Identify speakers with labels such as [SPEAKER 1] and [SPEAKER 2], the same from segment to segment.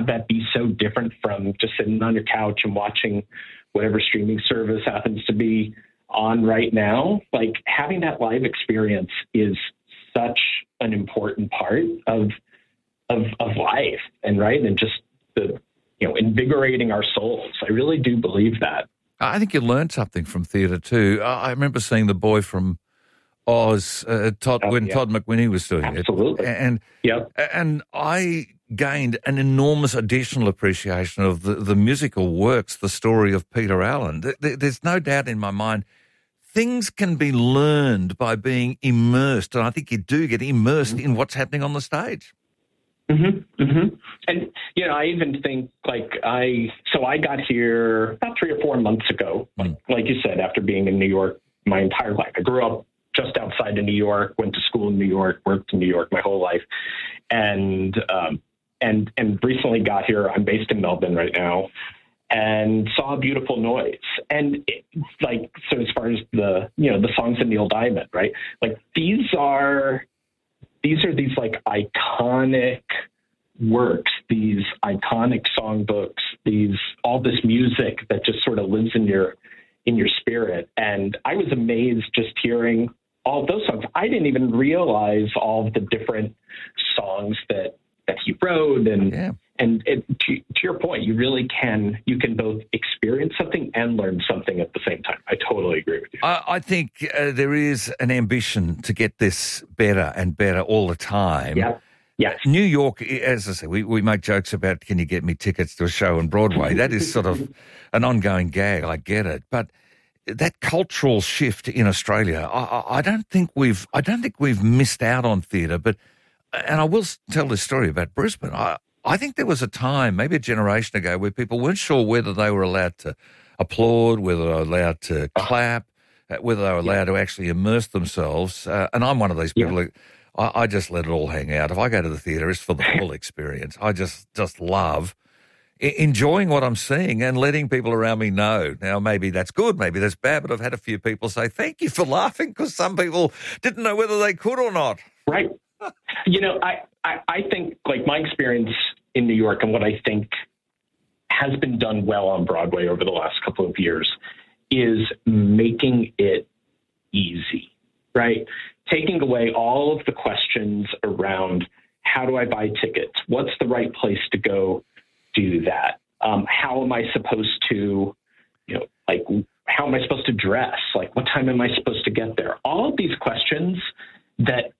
[SPEAKER 1] that be so different from just sitting on your couch and watching whatever streaming service happens to be on right now. Like, having that live experience is such an important part of life, and just the, invigorating our souls. I really do believe that.
[SPEAKER 2] I think you learned something from theatre too. I remember seeing The Boy from Oz, Todd McWhinney was doing
[SPEAKER 1] Absolutely.
[SPEAKER 2] it. And I gained an enormous additional appreciation of the musical works, the story of Peter Allen. There's no doubt in my mind, things can be learned by being immersed, and I think you do get immersed in what's happening on the stage.
[SPEAKER 1] Mm-hmm, mm-hmm. And, I even think, I got here about 3 or 4 months ago, like you said, after being in New York my entire life. I grew up just outside of New York, went to school in New York, worked in New York my whole life, and recently got here. I'm based in Melbourne right now, and saw Beautiful Noise. And so as far as the songs of Neil Diamond, right? These are these iconic works, these iconic songbooks, all this music that just sort of lives in your spirit. And I was amazed just hearing all of those songs. I didn't even realize all of the different songs that he wrote. And to your point, you can both experience something and learn something at the same time. I totally agree with you.
[SPEAKER 2] I think there is an ambition to get this better and better all the time.
[SPEAKER 1] Yeah. Yes.
[SPEAKER 2] New York, as I say, we make jokes about, can you get me tickets to a show on Broadway? That is sort of an ongoing gag. I get it. But that cultural shift in Australia, I don't think we've missed out on theatre. And I will tell this story about Brisbane. I think there was a time, maybe a generation ago, where people weren't sure whether they were allowed to applaud, whether they were allowed to clap, whether they were allowed to actually immerse themselves. And I'm one of these people who, I just let it all hang out. If I go to the theatre, it's for the full experience. I just love enjoying what I'm seeing and letting people around me know. Now, maybe that's good, maybe that's bad, but I've had a few people say, thank you for laughing, because some people didn't know whether they could or not.
[SPEAKER 1] Right. I think, my experience in New York and what I think has been done well on Broadway over the last couple of years is making it easy, right? Taking away all of the questions around, how do I buy tickets? What's the right place to go do that? How am I supposed to, how am I supposed to dress? What time am I supposed to get there? All of these questions that,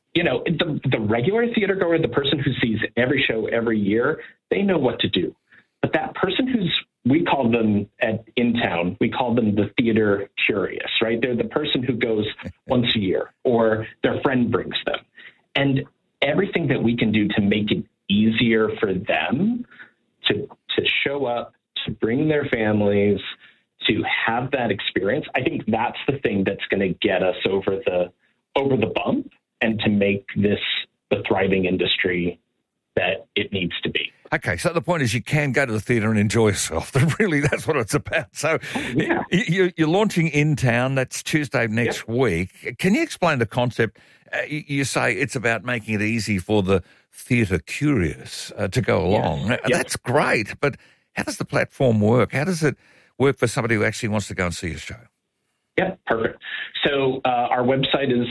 [SPEAKER 1] the regular theater goer, the person who sees every show every year, they know what to do. But that person we call them in town, we call them the theater curious, right? They're the person who goes once a year, or their friend brings them. And everything that we can do to make it easier for them to show up, to bring their families, to have that experience, I think that's the thing that's going to get us over the bump, and to make this the thriving industry that it needs to be.
[SPEAKER 2] Okay, so the point is you can go to the theatre and enjoy yourself. Really, that's what it's about. So you're launching in town. That's Tuesday next week. Can you explain the concept? You say it's about making it easy for the theatre curious to go along. Yes. That's great, but how does the platform work? How does it work for somebody who actually wants to go and see a show?
[SPEAKER 1] Yeah, perfect. So our website is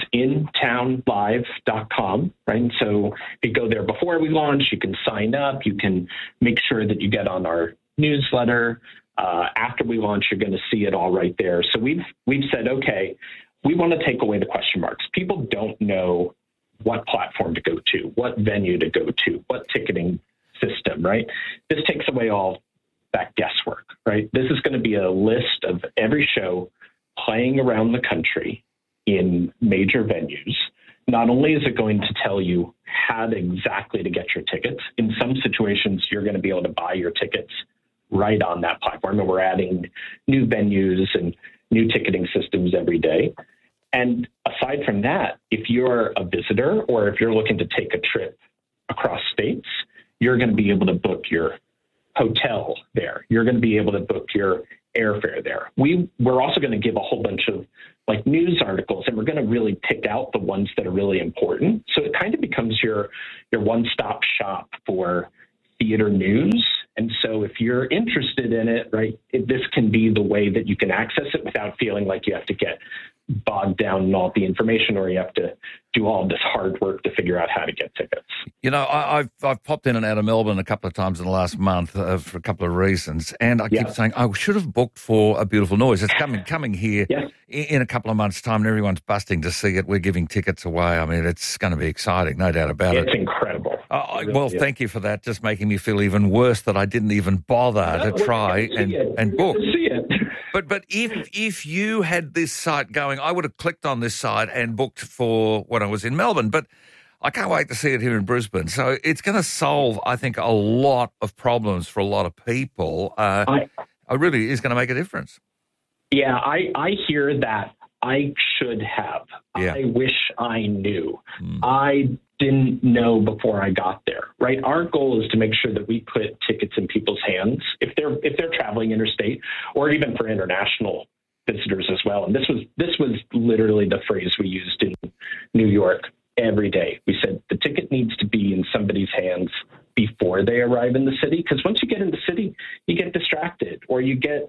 [SPEAKER 1] intownlive.com, right? And so if you go there before we launch, you can sign up. You can make sure that you get on our newsletter. After we launch, you're going to see it all right there. So we've said, okay, we want to take away the question marks. People don't know what platform to go to, what venue to go to, what ticketing system, right? This takes away all that guesswork, right? This is going to be a list of every show playing around the country in major venues. Not only is it going to tell you how exactly to get your tickets, in some situations, you're going to be able to buy your tickets right on that platform. And we're adding new venues and new ticketing systems every day. And aside from that, if you're a visitor or if you're looking to take a trip across states, you're going to be able to book your hotel there. You're going to be able to book your airfare there. We're also going to give a whole bunch of news articles, and we're going to really pick out the ones that are really important. So it kind of becomes your one-stop shop for theater news. And so if you're interested in it, right, this can be the way that you can access it without feeling like you have to get bogged down in all the information, or you have to do all this hard work to figure out how to get tickets.
[SPEAKER 2] You know, I've popped in and out of Melbourne a couple of times in the last month for a couple of reasons, and I keep saying I should have booked for A Beautiful Noise. It's coming here in a couple of months' time, and everyone's busting to see it. We're giving tickets away. I mean, it's going to be exciting, no doubt about it.
[SPEAKER 1] It's incredible.
[SPEAKER 2] Thank you for that. Just making me feel even worse that I didn't even bother to try and book.
[SPEAKER 1] See it.
[SPEAKER 2] But if you had this site going, I would have clicked on this site and booked for when I was in Melbourne. But I can't wait to see it here in Brisbane. So it's going to solve, I think, a lot of problems for a lot of people. It really is going to make a difference.
[SPEAKER 1] Yeah, I hear that. I should have.
[SPEAKER 2] Yeah.
[SPEAKER 1] I wish I knew. I didn't know before I got there, right? Our goal is to make sure that we put tickets in people's hands if they're traveling interstate, or even for international visitors as well. And this was literally the phrase we used in New York every day. We said the ticket needs to be in somebody's hands before they arrive in the city, because once you get in the city, you get distracted, or you get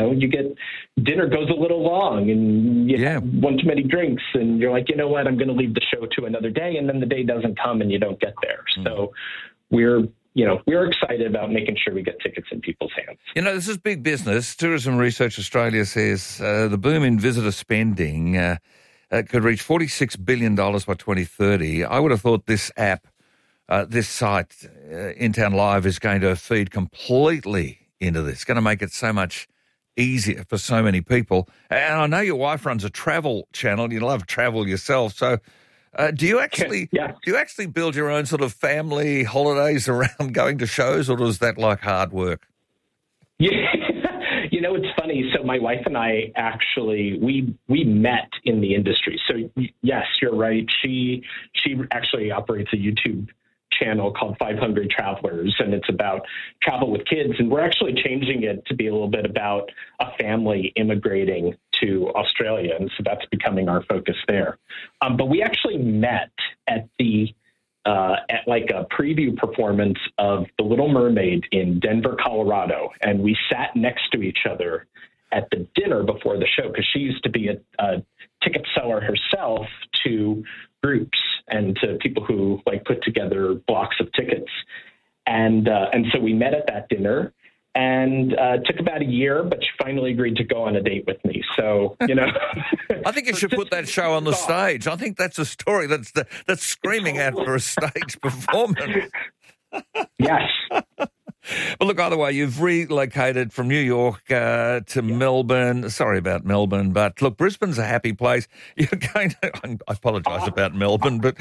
[SPEAKER 1] dinner goes a little long and you have one too many drinks, and you're like, you know what, I'm going to leave the show to another day, and then the day doesn't come and you don't get there. So we're excited about making sure we get tickets in people's hands. You know,
[SPEAKER 2] this is big business. Tourism Research Australia says the boom in visitor spending could reach $46 billion by 2030. I would have thought this app, this site, In Town Live, is going to feed completely into this. It's going to make it so much easier for so many people. And I know your wife runs a travel channel. You love travel yourself. So do you actually build your own sort of family holidays around going to shows, or is that like hard work?
[SPEAKER 1] Yeah. You know, it's funny. So my wife and I actually, we met in the industry. So yes, you're right. She actually operates a YouTube channel called 500 Travelers, and it's about travel with kids. And we're actually changing it to be a little bit about a family immigrating to Australia. And so that's becoming our focus there. But we actually met at like a preview performance of The Little Mermaid in Denver, Colorado. And we sat next to each other at the dinner before the show, because she used to be a ticket seller herself to groups and to people who like put together blocks of tickets. And so we met at that dinner, and it took about a year, but she finally agreed to go on a date with me. So, you know.
[SPEAKER 2] I think you should put that show on the stage. I think that's a story that's screaming out for a stage performance.
[SPEAKER 1] Yes.
[SPEAKER 2] Well, look, either way, you've relocated from New York to Melbourne. Sorry about Melbourne, but look, Brisbane's a happy place. You're going to, I apologise about Melbourne, but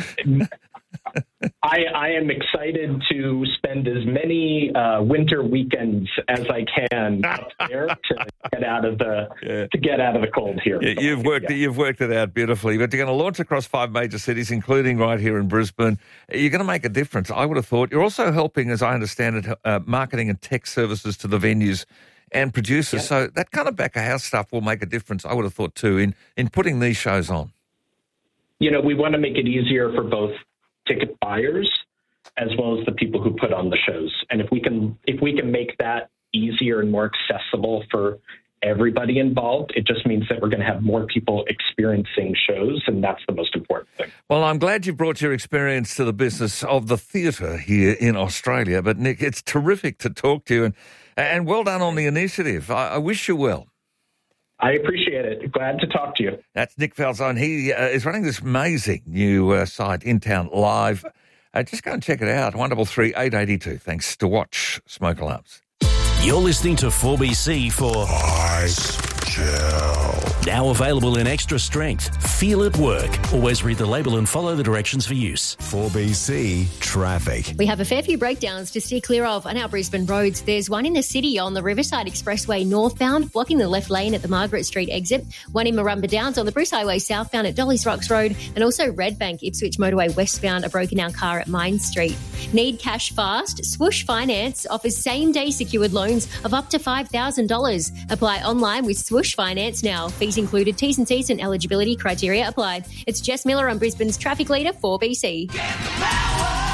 [SPEAKER 1] I am excited to spend as many winter weekends as I can up there to get out of the cold here.
[SPEAKER 2] Yeah, you've worked it out beautifully. But you're going to launch across 5 major cities, including right here in Brisbane. You're going to make a difference, I would have thought. You're also helping, as I understand it, marketing and tech services to the venues and producers. So that kind of back-of-house stuff will make a difference, I would have thought, too, in putting these shows on.
[SPEAKER 1] You know, we want to make it easier for both ticket buyers as well as the people who put on the shows. And if we can make that easier and more accessible for everybody involved, it just means that we're going to have more people experiencing shows, and that's the most important thing.
[SPEAKER 2] Well, I'm glad you brought your experience to the business of the theatre here in Australia. But, Nick, it's terrific to talk to you, and well done on the initiative. I wish you well.
[SPEAKER 1] I appreciate it. Glad to talk to you.
[SPEAKER 2] That's Nick Falzone. He is running this amazing new site, In Town Live. Just go and check it out, 133 882. Thanks to Watch Smoke Alarms.
[SPEAKER 3] You're listening to 4BC for Ice Chill. Now available in extra strength. Feel it work. Always read the label and follow the directions for use.
[SPEAKER 4] 4BC Traffic.
[SPEAKER 5] We have a fair few breakdowns to steer clear of on our Brisbane roads. There's one in the city on the Riverside Expressway northbound, blocking the left lane at the Margaret Street exit. One in Marumba Downs on the Bruce Highway southbound at Dolly's Rocks Road. And also Redbank Ipswich Motorway westbound, a broken down car at Mine Street. Need cash fast? Swoosh Finance offers same-day secured loans of up to $5,000. Apply online with Swoosh Finance now. Fees included, T's and C's and eligibility criteria apply. It's Jess Miller on Brisbane's traffic leader, 4BC.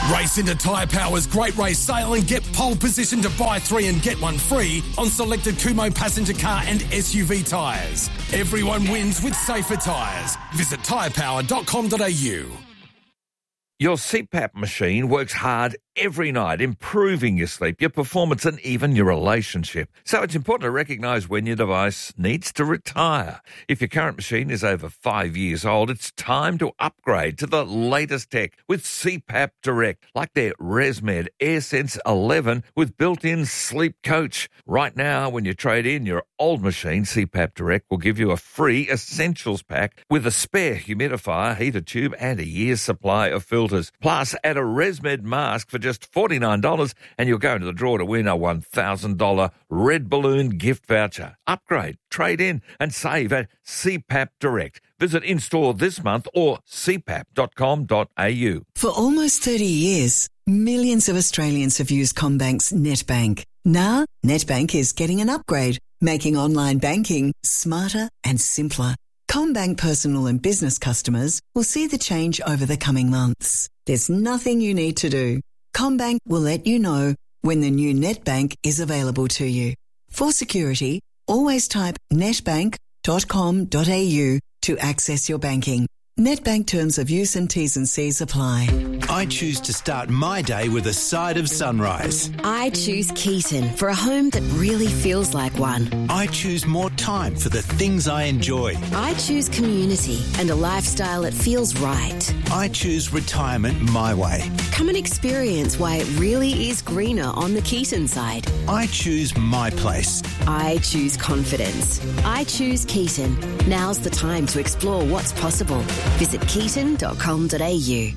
[SPEAKER 6] Race into Tyre Power's Great Race Sale and get pole position to buy 3 and get 1 free on selected Kumho passenger car and SUV tyres. Everyone wins with safer tyres. Visit tyrepower.com.au.
[SPEAKER 2] Your CPAP machine works hard every night, improving your sleep, your performance, and even your relationship. So it's important to recognise when your device needs to retire. If your current machine is over 5 years old, it's time to upgrade to the latest tech with CPAP Direct, like their ResMed AirSense 11 with built-in sleep coach. Right now, when you trade in your old machine, CPAP Direct will give you a free Essentials pack with a spare humidifier, heater tube, and a year's supply of filters. Plus, add a ResMed mask for just $49 and you'll go into the draw to win a $1,000 Red Balloon gift voucher. Upgrade, trade in and save at CPAP Direct. Visit in-store this month or cpap.com.au.
[SPEAKER 7] For almost 30 years, millions of Australians have used CommBank's NetBank. Now, NetBank is getting an upgrade, making online banking smarter and simpler. CommBank personal and business customers will see the change over the coming months. There's nothing you need to do. CommBank will let you know when the new NetBank is available to you. For security, always type netbank.com.au to access your banking. NetBank terms of use and T's and C's apply.
[SPEAKER 8] I choose to start my day with a side of sunrise.
[SPEAKER 9] I choose Keaton for a home that really feels like one.
[SPEAKER 8] I choose more time for the things I enjoy.
[SPEAKER 9] I choose community and a lifestyle that feels right.
[SPEAKER 8] I choose retirement my way.
[SPEAKER 9] Come and experience why it really is greener on the Keaton side.
[SPEAKER 8] I choose my place.
[SPEAKER 9] I choose confidence. I choose Keaton. Now's the time to explore what's possible. Visit keaton.com.au.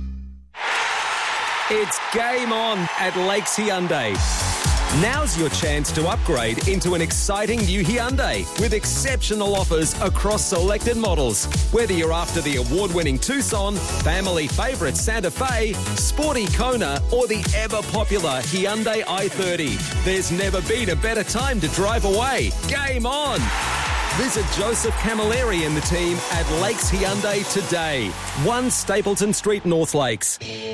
[SPEAKER 10] It's game on at Lakes Hyundai. Now's your chance to upgrade into an exciting new Hyundai with exceptional offers across selected models. Whether you're after the award-winning Tucson, family favourite Santa Fe, sporty Kona, or the ever-popular Hyundai i30, there's never been a better time to drive away. Game on! Visit Joseph Camilleri and the team at Lakes Hyundai today. 1 Stapleton Street, North Lakes.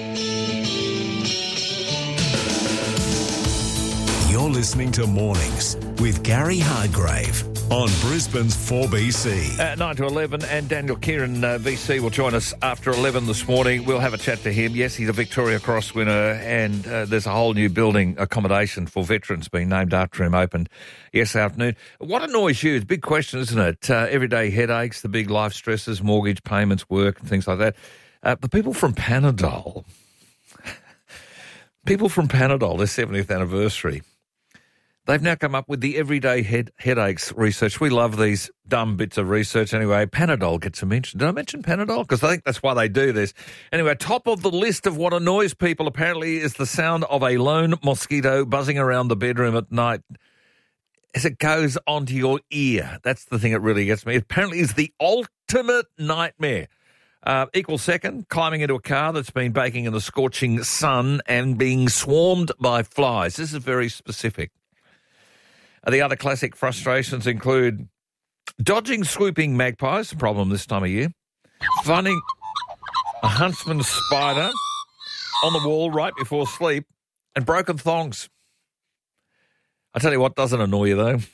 [SPEAKER 4] You're listening to Mornings with Gary Hardgrave on Brisbane's 4BC.
[SPEAKER 2] 9 to 11, and Daniel Kieran, VC, will join us after 11 this morning. We'll have a chat to him. Yes, he's a Victoria Cross winner, and there's a whole new building accommodation for veterans being named after him, opened yesterday afternoon. What annoys you? It's a big question, isn't it? Everyday headaches, the big life stresses, mortgage payments, work, and things like that. But people from Panadol, their 70th anniversary, they've now come up with the everyday headaches research. We love these dumb bits of research anyway. Panadol gets a mention. Did I mention Panadol? Because I think that's why they do this. Anyway, top of the list of what annoys people apparently is the sound of a lone mosquito buzzing around the bedroom at night as it goes onto your ear. That's the thing that really gets me. It apparently is the ultimate nightmare. Equal second, climbing into a car that's been baking in the scorching sun and being swarmed by flies. This is very specific. The other classic frustrations include dodging swooping magpies, a problem this time of year, finding a huntsman spider on the wall right before sleep, and broken thongs. I tell you what doesn't annoy you, though.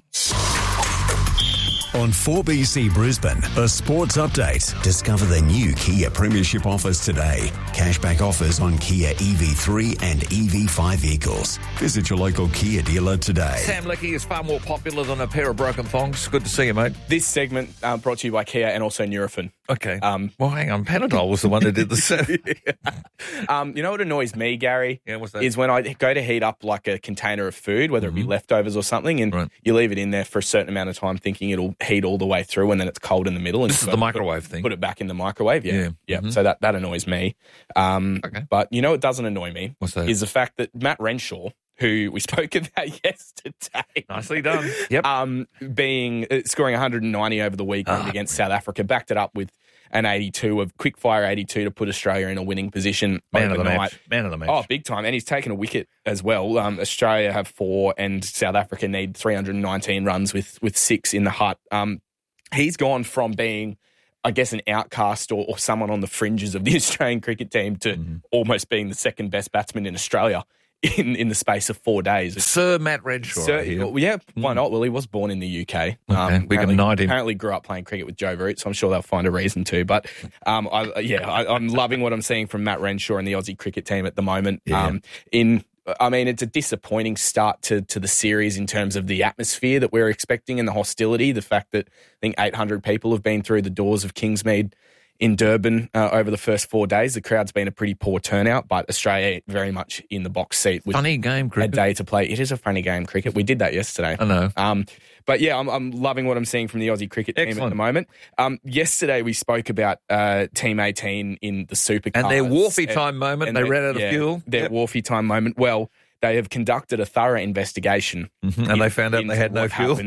[SPEAKER 4] On 4BC Brisbane, a sports update. Discover the new Kia Premiership offers today. Cashback offers on Kia EV3 and EV5 vehicles. Visit your local Kia dealer today.
[SPEAKER 2] Sam Leckie is far more popular than a pair of broken thongs. Good to see you, mate.
[SPEAKER 11] This segment brought to you by Kia and also Nurofen.
[SPEAKER 2] Okay. Well, hang on. Panadol was the one that did the set.
[SPEAKER 11] You know what annoys me, Gary?
[SPEAKER 2] Yeah, what's that?
[SPEAKER 11] Is when I go to heat up like a container of food, whether it be leftovers or something, and you leave it in there for a certain amount of time thinking it'll heat all the way through, and then it's cold in the middle. And
[SPEAKER 2] this is the microwave thing.
[SPEAKER 11] Put it back in the microwave, yeah.
[SPEAKER 2] Mm-hmm.
[SPEAKER 11] So that annoys me. Okay. But you know what doesn't annoy me?
[SPEAKER 2] What's that?
[SPEAKER 11] Is the fact that Matt Renshaw, who we spoke about yesterday.
[SPEAKER 2] Nicely done. Yep.
[SPEAKER 11] Scoring 190 over the weekend against South Africa, backed it up with an 82, a quick-fire 82 to put Australia in a winning position overnight.
[SPEAKER 2] Man of the match.
[SPEAKER 11] Oh, big time. And he's taken a wicket as well. Australia have 4 and South Africa need 319 runs with 6 in the hut. He's gone from being I guess, an outcast or someone on the fringes of the Australian cricket team to almost being the second best batsman in Australia in the space of 4 days.
[SPEAKER 2] Sir Matt Renshaw.
[SPEAKER 11] Why not? Well, he was born in the UK.
[SPEAKER 2] Okay, we can knight him.
[SPEAKER 11] Apparently grew up playing cricket with Joe Root, so I'm sure they'll find a reason to. But I'm loving what I'm seeing from Matt Renshaw and the Aussie cricket team at the moment.
[SPEAKER 2] Yeah.
[SPEAKER 11] It's a disappointing start to the series in terms of the atmosphere that we're expecting and the hostility. The fact that I think 800 people have been through the doors of Kingsmead in Durban over the first 4 days. The crowd's been a pretty poor turnout, but Australia very much in the box seat. With
[SPEAKER 2] funny game cricket.
[SPEAKER 11] A day to play. It is a funny game cricket. We did that yesterday.
[SPEAKER 2] I know.
[SPEAKER 11] But yeah, I'm loving what I'm seeing from the Aussie cricket team at the moment. Yesterday we spoke about Team 18 in the Supercars.
[SPEAKER 2] And their Wharfie time moment. They ran out of fuel.
[SPEAKER 11] Their Wharfie time moment. Well, they have conducted a thorough investigation,
[SPEAKER 2] and they found out they had no fuel.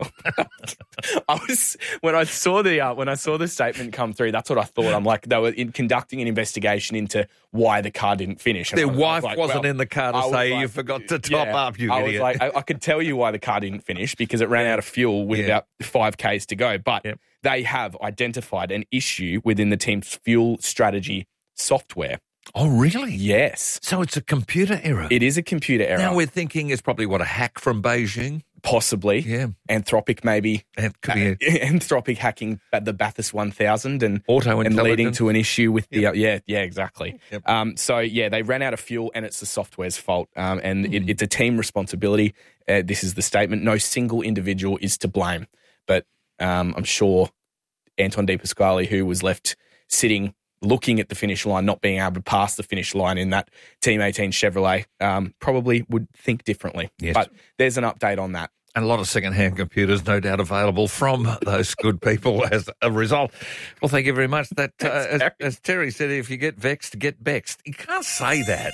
[SPEAKER 11] Well, when I saw the statement come through, that's what I thought. I'm like, they were conducting an investigation into why the car didn't finish.
[SPEAKER 2] Their wife wasn't in the car to say you forgot to top up. You idiot.
[SPEAKER 11] Was like, I could tell you why the car didn't finish because it ran out of fuel with about 5 Ks to go. But they have identified an issue within the team's fuel strategy software.
[SPEAKER 2] Oh, really?
[SPEAKER 11] Yes.
[SPEAKER 2] So it's a computer error?
[SPEAKER 11] It is a computer error.
[SPEAKER 2] Now we're thinking it's probably, a hack from Beijing?
[SPEAKER 11] Possibly.
[SPEAKER 2] Yeah.
[SPEAKER 11] Anthropic maybe. Anthropic hacking the Bathurst 1000 and leading to an issue with the... exactly.
[SPEAKER 2] Yep.
[SPEAKER 11] They ran out of fuel and it's the software's fault. It's a team responsibility. This is the statement. No single individual is to blame. But I'm sure Anton De Pasquale, who was left sitting looking at the finish line, not being able to pass the finish line in that Team 18 Chevrolet, probably would think differently.
[SPEAKER 2] Yes.
[SPEAKER 11] But there's an update on that.
[SPEAKER 2] And a lot of second-hand computers, no doubt, available from those good people as a result. Well, thank you very much. That, as Terry said, if you get vexed, get vexed. You can't say that.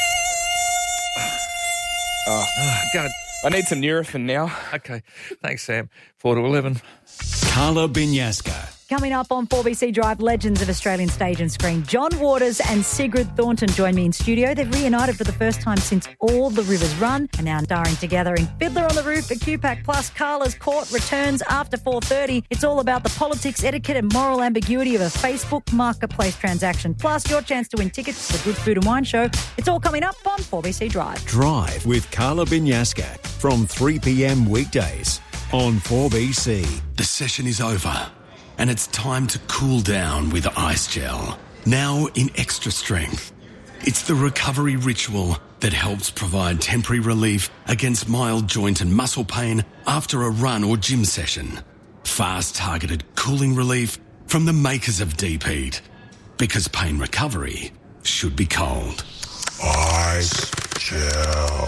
[SPEAKER 11] God. I need some Nurofen now.
[SPEAKER 2] Okay. Thanks, Sam. 4 to 11.
[SPEAKER 4] Carla Binyasca.
[SPEAKER 12] Coming up on 4BC Drive, legends of Australian stage and screen. John Waters and Sigrid Thornton join me in studio. They've reunited for the first time since All the Rivers Run and now starring together in Fiddler on the Roof at QPAC Plus. Carla's Court returns after 4:30. It's all about the politics, etiquette and moral ambiguity of a Facebook marketplace transaction. Plus, your chance to win tickets to the Good Food and Wine Show. It's all coming up on 4BC Drive.
[SPEAKER 4] Drive with Carla Binyasca from 3 p.m. weekdays on 4BC.
[SPEAKER 6] The session is over. And it's time to cool down with Ice Gel. Now in extra strength. It's the recovery ritual that helps provide temporary relief against mild joint and muscle pain after a run or gym session. Fast targeted cooling relief from the makers of Deep Heat. Because pain recovery should be cold. Ice Gel.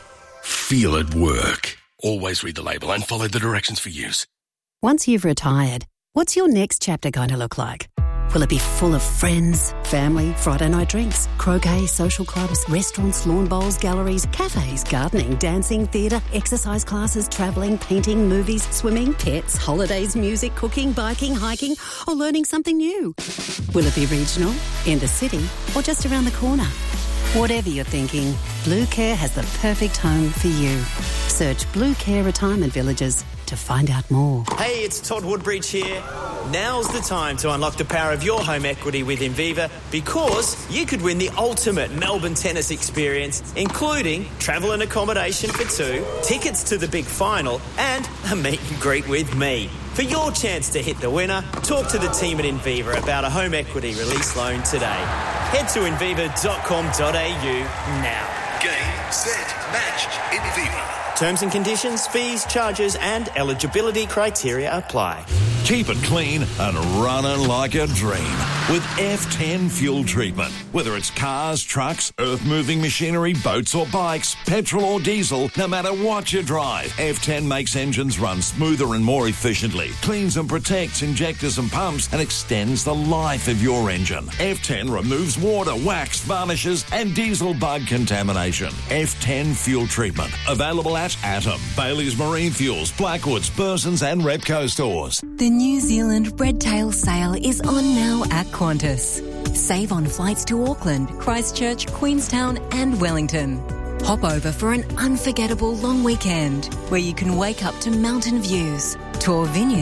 [SPEAKER 6] Feel it work. Always read the label and follow the directions for use.
[SPEAKER 9] Once you've retired, what's your next chapter going to look like? Will it be full of friends, family, Friday night drinks, croquet, social clubs, restaurants, lawn bowls, galleries, cafes, gardening, dancing, theatre, exercise classes, travelling, painting, movies, swimming, pets, holidays, music, cooking, biking, hiking, or learning something new? Will it be regional, in the city, or just around the corner? Whatever you're thinking, Blue Care has the perfect home for you. Search Blue Care Retirement Villages to find out more.
[SPEAKER 13] Hey, it's Todd Woodbridge here. Now's the time to unlock the power of your home equity with Inviva because you could win the ultimate Melbourne tennis experience, including travel and accommodation for 2, tickets to the big final, and a meet and greet with me. For your chance to hit the winner, talk to the team at Inviva about a home equity release loan today. Head to inviva.com.au now.
[SPEAKER 6] Game, set, match, Inviva.
[SPEAKER 13] Terms and conditions, fees, charges and eligibility criteria apply.
[SPEAKER 14] Keep it clean and running like a dream with F10 fuel treatment. Whether it's cars, trucks, earth-moving machinery, boats or bikes, petrol or diesel, no matter what you drive, F10 makes engines run smoother and more efficiently, cleans and protects injectors and pumps and extends the life of your engine. F10 removes water, wax, varnishes and diesel bug contamination. F10 fuel treatment. Available at Atom, Bailey's Marine Fuels, Blackwoods, Burson's and Repco stores.
[SPEAKER 15] The New Zealand Redtail Sale is on now at Qantas. Save on flights to Auckland, Christchurch, Queenstown and Wellington. Hop over for an unforgettable long weekend where you can wake up to mountain views, tour vineyards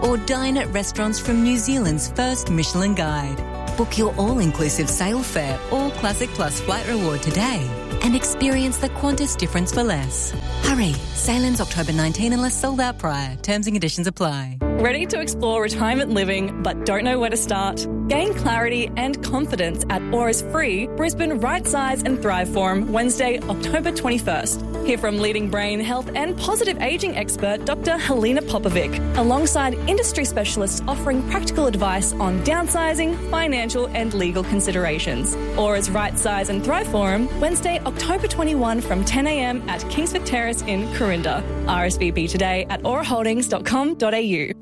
[SPEAKER 15] or dine at restaurants from New Zealand's first Michelin Guide. Book your all-inclusive sail fare or Classic Plus flight reward today and experience the Qantas difference for less. Hurry, sail ends October 19 unless sold out prior. Terms and conditions apply.
[SPEAKER 16] Ready to explore retirement living but don't know where to start? Gain clarity and confidence at Aura's free Brisbane Right Size and Thrive Forum Wednesday, October 21st. Hear from leading brain health and positive ageing expert Dr. Helena Popovic, alongside industry specialists offering practical advice on downsizing, financial and legal considerations. Aura's Right Size and Thrive Forum Wednesday, October 21 from 10 a.m. at Kingsford Terrace in Corinda. RSVP today at auraholdings.com.au.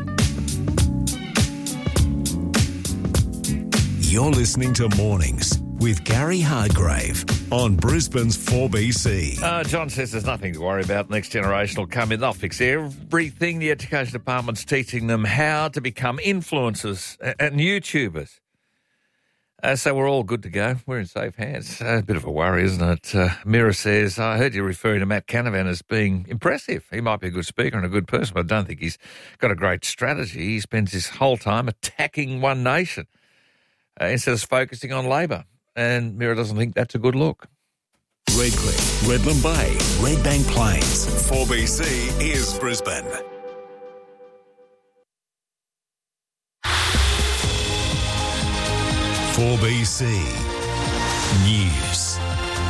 [SPEAKER 4] You're listening to Mornings with Gary Hargrave on Brisbane's 4BC.
[SPEAKER 2] John says there's nothing to worry about. Next generation will come in. They'll fix everything. The Education Department's teaching them how to become influencers and YouTubers. So we're all good to go. We're in safe hands. A bit of a worry, isn't it? Mira says, I heard you referring to Matt Canavan as being impressive. He might be a good speaker and a good person, but I don't think he's got a great strategy. He spends his whole time attacking One Nation instead of focusing on Labor. And Mira doesn't think that's a good look.
[SPEAKER 4] Redcliffe, Redland Bay, Redbank Plains. 4BC is Brisbane. BC News.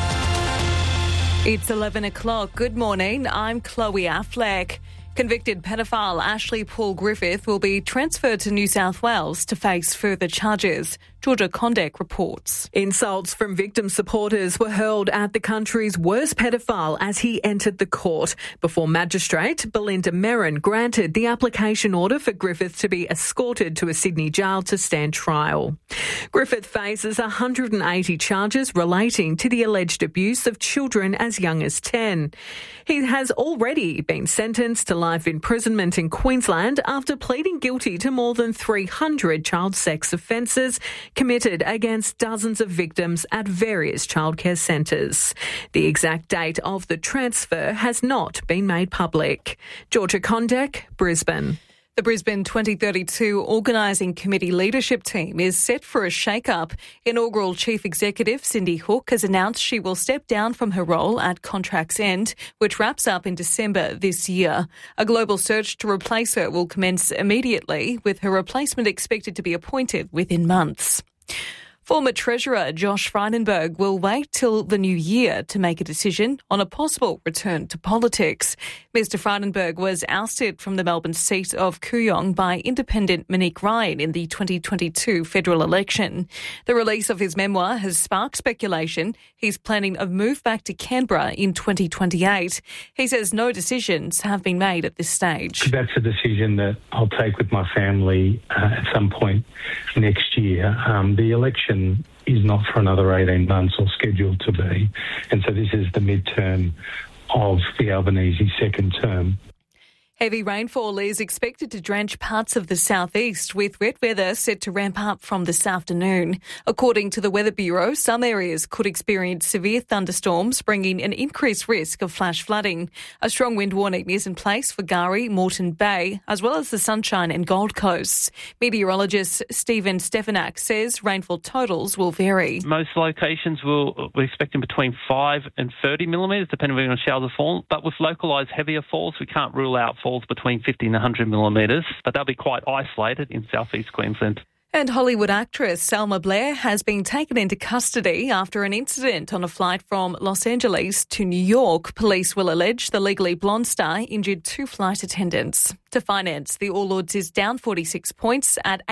[SPEAKER 17] It's 11 o'clock. Good morning. I'm Chloe Affleck. Convicted pedophile Ashley Paul Griffith will be transferred to New South Wales to face further charges. Georgia Condek reports.
[SPEAKER 18] Insults from victim supporters were hurled at the country's worst pedophile as he entered the court before Magistrate Belinda Merrin granted the application order for Griffith to be escorted to a Sydney jail to stand trial. Griffith faces 180 charges relating to the alleged abuse of children as young as 10. He has already been sentenced to life imprisonment in Queensland after pleading guilty to more than 300 child sex offences committed against dozens of victims at various childcare centres. The exact date of the transfer has not been made public. Georgia Condek, Brisbane.
[SPEAKER 17] The Brisbane 2032 Organising Committee leadership team is set for a shake-up. Inaugural Chief Executive Cindy Hook has announced she will step down from her role at contract's end, which wraps up in December this year. A global search to replace her will commence immediately, with her replacement expected to be appointed within months. Former Treasurer Josh Frydenberg will wait till the new year to make a decision on a possible return to politics. Mr Frydenberg was ousted from the Melbourne seat of Kooyong by independent Monique Ryan in the 2022 federal election. The release of his memoir has sparked speculation. He's planning a move back to Canberra in 2028. He says no decisions have been made at this stage.
[SPEAKER 19] That's a decision that I'll take with my family at some point next year. The election is not for another 18 months or scheduled to be. And so this is the midterm of the Albanese second term.
[SPEAKER 17] Heavy rainfall is expected to drench parts of the southeast, with wet weather set to ramp up from this afternoon. According to the Weather Bureau, some areas could experience severe thunderstorms, bringing an increased risk of flash flooding. A strong wind warning is in place for K'gari, Moreton Bay, as well as the Sunshine and Gold Coasts. Meteorologist Stephen Stefanak says rainfall totals will vary.
[SPEAKER 20] Most locations we're expecting between 5 and 30 millimetres, depending on showers of fall. But with localised heavier falls, we can't rule out falls between 50 and 100 millimetres, but they'll be quite isolated in southeast Queensland.
[SPEAKER 17] And Hollywood actress Selma Blair has been taken into custody after an incident on a flight from Los Angeles to New York. Police will allege the Legally Blonde star injured 2 flight attendants. To finance, the All Ords is down 46 points at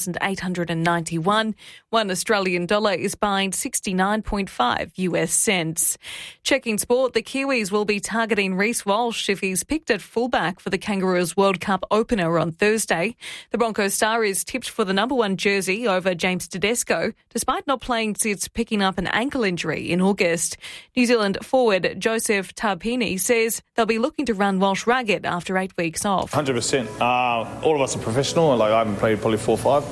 [SPEAKER 17] 8,891. $1 Australian is buying 69.5 US cents. Checking sport, the Kiwis will be targeting Reece Walsh if he's picked at fullback for the Kangaroos World Cup opener on Thursday. The Broncos star is tipped for the number 1 jersey over James Tedesco, despite not playing since picking up an ankle injury in August. New Zealand forward Joseph Tarpini says they'll be looking to run Walsh ragged after 8 weeks off.
[SPEAKER 21] 100%. All of us are professional. I haven't played probably 4 or 5,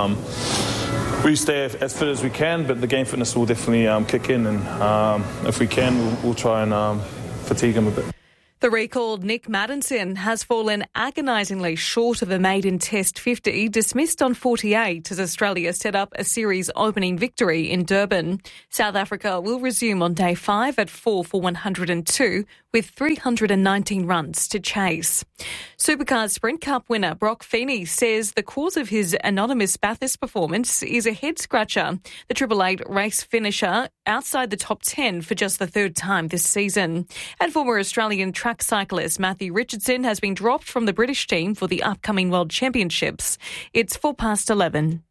[SPEAKER 21] but we stay as fit as we can, but the game fitness will definitely kick in, and if we can, we'll try and fatigue them a bit.
[SPEAKER 17] The recalled Nick Maddinson has fallen agonisingly short of a maiden Test 50, dismissed on 48 as Australia set up a series opening victory in Durban. South Africa will resume on day 5 at 4 for 102 with 319 runs to chase. Supercars Sprint Cup winner Brock Feeney says the cause of his anonymous Bathurst performance is a head-scratcher. The 888 race finisher outside the top 10 for just the third time this season. And former Australian track cyclist Matthew Richardson has been dropped from the British team for the upcoming World Championships. It's 11:04.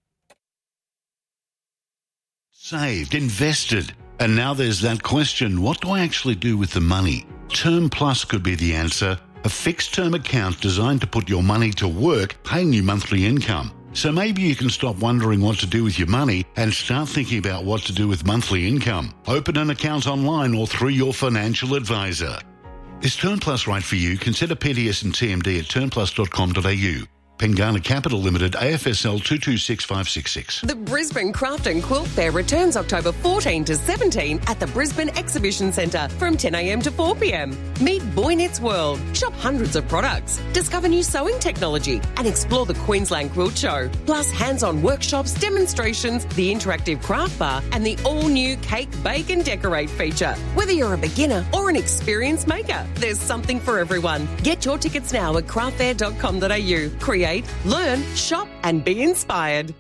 [SPEAKER 1] Saved, invested. And now there's that question, what do I actually do with the money? Term Plus could be the answer. A fixed-term account designed to put your money to work, paying you monthly income. So maybe you can stop wondering what to do with your money and start thinking about what to do with monthly income. Open an account online or through your financial advisor. Is Term Plus right for you? Consider PDS and TMD at turnplus.com.au. Pengana Capital Limited, AFSL 226566.
[SPEAKER 22] The Brisbane Craft and Quilt Fair returns October 14 to 17 at the Brisbane Exhibition Centre from 10 a.m. to 4 p.m. Meet Boy Knits World, shop hundreds of products, discover new sewing technology and explore the Queensland Quilt Show. Plus hands-on workshops, demonstrations, the interactive craft bar and the all-new Cake, Bake and Decorate feature. Whether you're a beginner or an experienced maker, there's something for everyone. Get your tickets now at craftfair.com.au. Create, learn, shop and be inspired.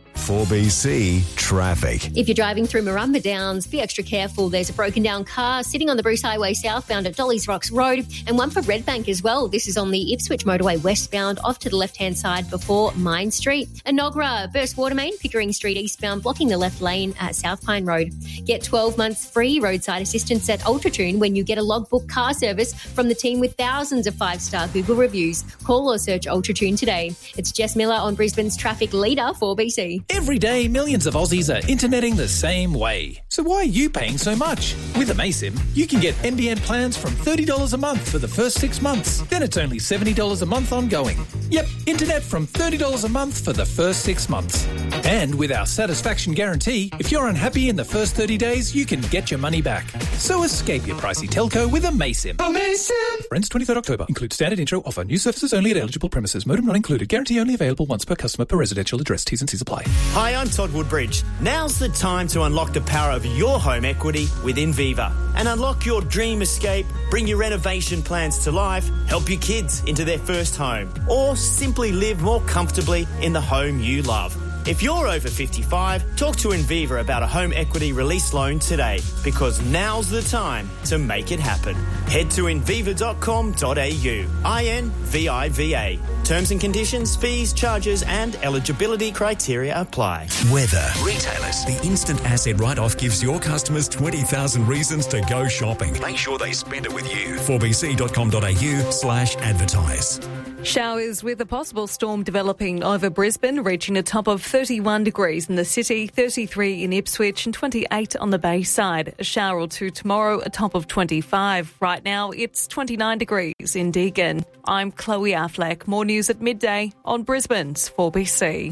[SPEAKER 4] 4BC Traffic.
[SPEAKER 5] If you're driving through Murrumba Downs, be extra careful. There's a broken down car sitting on the Bruce Highway southbound at Dolly's Rocks Road and one for Redbank as well. This is on the Ipswich Motorway westbound off to the left-hand side before Mine Street. Enoggera, burst water main, Pickering Street eastbound, blocking the left lane at South Pine Road. Get 12 months free roadside assistance at Ultratune when you get a logbook car service from the team with thousands of 5-star Google reviews. Call or search Ultratune today. It's Jess Miller on Brisbane's traffic leader, 4BC.
[SPEAKER 23] Every day, millions of Aussies are interneting the same way. So why are you paying so much? With Amaysim, you can get NBN plans from $30 a month for the first 6 months. Then it's only $70 a month ongoing. Yep, internet from $30 a month for the first 6 months. And with our satisfaction guarantee, if you're unhappy in the first 30 days, you can get your money back. So escape your pricey telco with Amaysim. Amaysim! Ends 23rd October. Includes standard intro offer. New services only at eligible premises. Modem not included. Guarantee only available once per customer per residential address. T's and C's apply.
[SPEAKER 13] Hi, I'm Todd Woodbridge. Now's the time to unlock the power of your home equity with Inviva and unlock your dream escape, bring your renovation plans to life, help your kids into their first home, or simply live more comfortably in the home you love. If you're over 55, talk to Inviva about a home equity release loan today because now's the time to make it happen. Head to inviva.com.au. INVIVA. Terms and conditions, fees, charges and eligibility criteria apply.
[SPEAKER 4] Weather. Retailers. The instant asset write-off gives your customers 20,000 reasons to go shopping. Make sure they spend it with you. 4bc.com.au/advertise.
[SPEAKER 17] Showers with a possible storm developing over Brisbane, reaching a top of 31 degrees in the city, 33 in Ipswich and 28 on the Bayside. A shower or two tomorrow, a top of 25. Right now, it's 29 degrees in Deagon. I'm Chloe Affleck. More news at midday on Brisbane's 4BC.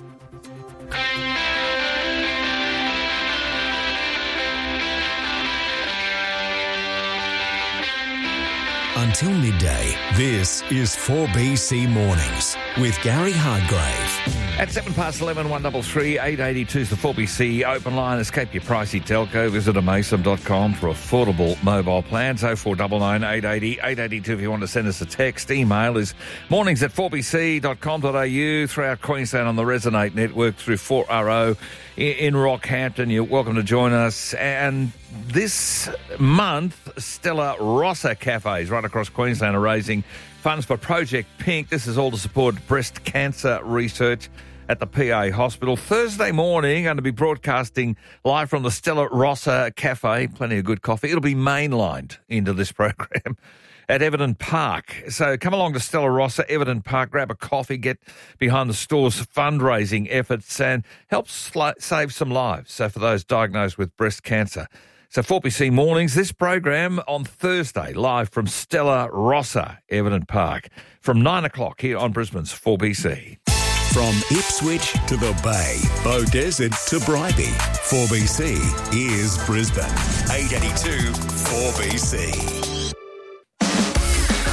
[SPEAKER 4] Until midday, this is 4BC Mornings with Gary Hardgrave.
[SPEAKER 2] At 11:07, 133 882 is the 4BC open line. Escape your pricey telco. Visit amaysim.com for affordable mobile plans. 0499 880 882 if you want to send us a text. Email is mornings@4bc.com.au. Throughout Queensland on the Resonate network through 4RO in Rockhampton. You're welcome to join us. And this month, Stella Rossa cafes right across Queensland are raising funds for Project Pink. This is all to support breast cancer research at the PA Hospital. Thursday morning, going to be broadcasting live from the Stella Rossa Cafe. Plenty of good coffee. It'll be mainlined into this program at Everton Park. So come along to Stella Rossa, Everton Park, grab a coffee, get behind the store's fundraising efforts and help save some lives. So for those diagnosed with breast cancer. So 4BC Mornings, this program on Thursday, live from Stella Rossa, Everton Park, from 9 o'clock here on Brisbane's 4BC.
[SPEAKER 4] From Ipswich to the Bay, Beaudesert to Bribie, 4BC is Brisbane. 882 4BC.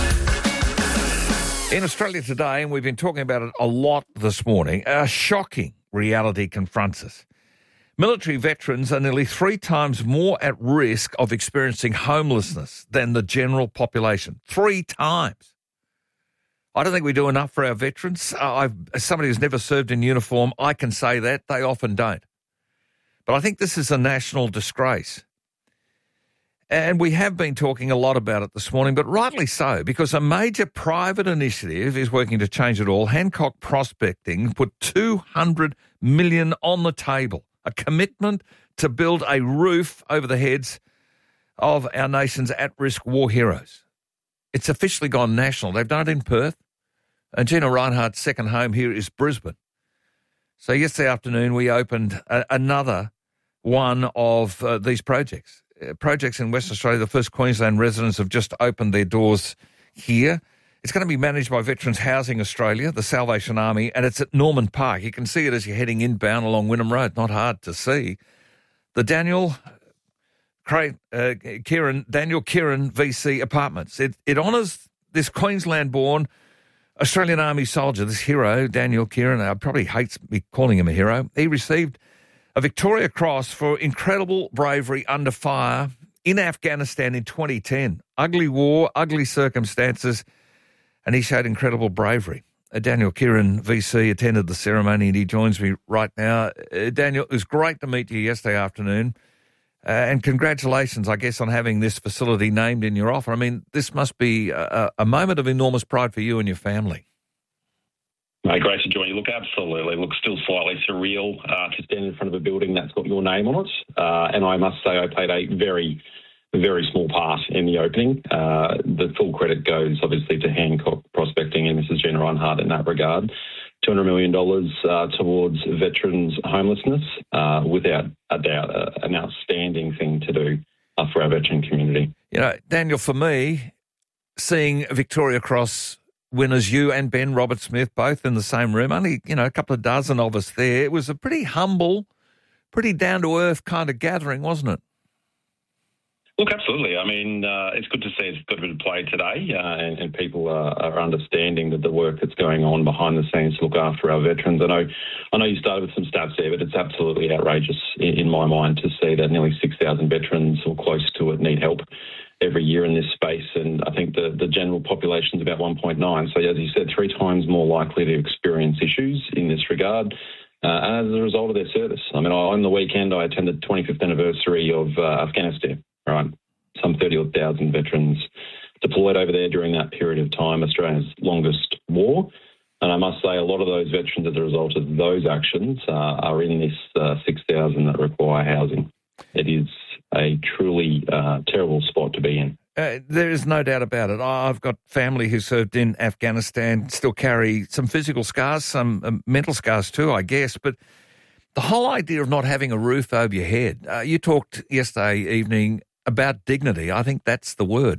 [SPEAKER 2] In Australia today, and we've been talking about it a lot this morning, a shocking reality confronts us. Military veterans are nearly 3 times more at risk of experiencing homelessness than the general population. 3 times. I don't think we do enough for our veterans. As somebody who's never served in uniform, I can say that. They often don't. But I think this is a national disgrace. And we have been talking a lot about it this morning, but rightly so, because a major private initiative is working to change it all. Hancock Prospecting put $200 million on the table, a commitment to build a roof over the heads of our nation's at-risk war heroes. It's officially gone national. They've done it in Perth. And Gina Reinhardt's second home here is Brisbane. So yesterday afternoon we opened another one of these projects. Projects in Western Australia. The first Queensland residents have just opened their doors here. It's going to be managed by Veterans Housing Australia, the Salvation Army, and it's at Norman Park. You can see it as you're heading inbound along Wynnum Road. Not hard to see. The Daniel Kieran VC Apartments. It honours this Queensland-born Australian Army soldier, this hero, Daniel Kieran. Probably hates me calling him a hero. He received a Victoria Cross for incredible bravery under fire in Afghanistan in 2010. Ugly war, ugly circumstances, and he showed incredible bravery. Daniel Kieran, VC, attended the ceremony and he joins me right now. Daniel, it was great to meet you yesterday afternoon. And congratulations, I guess, on having this facility named in your offer. I mean, this must be a moment of enormous pride for you and your family.
[SPEAKER 3] Mate, great to join you. Look, absolutely. Look, still slightly surreal to stand in front of a building that's got your name on it. And I must say I played a very, very small part in the opening. The full credit goes, obviously, to Hancock Prospecting and Mrs. Gina Reinhardt in that regard. $200 million towards veterans' homelessness, without a doubt, an outstanding thing to do for our veteran community.
[SPEAKER 2] You know, Daniel, for me, seeing Victoria Cross winners, you and Ben Roberts-Smith, both in the same room, only, a couple of dozen of us there. It was a pretty humble, pretty down-to-earth kind of gathering, wasn't it?
[SPEAKER 3] Look, absolutely. I mean, it's good to see it's got a bit of play today and people are understanding that the work that's going on behind the scenes to look after our veterans. I know you started with some stats there, but it's absolutely outrageous in my mind to see that nearly 6,000 veterans or close to it need help every year in this space, and I think the general population is about 1.9. So, as you said, 3 times more likely to experience issues in this regard as a result of their service. I mean, on the weekend, I attended the 25th anniversary of Afghanistan, right? Some 30,000 veterans deployed over there during that period of time, Australia's longest war. And I must say a lot of those veterans, as a result of those actions, are in this 6,000 that require housing. It is a truly terrible spot to be in.
[SPEAKER 2] There is no doubt about it. I've got family who served in Afghanistan, still carry some physical scars, some mental scars too, I guess. But the whole idea of not having a roof over your head, you talked yesterday evening about dignity. I think that's the word.